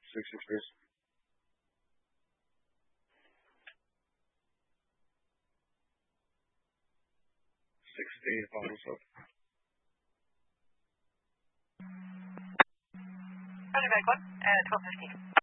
66 please. 68 bottles of. Roger, very good. 12:50.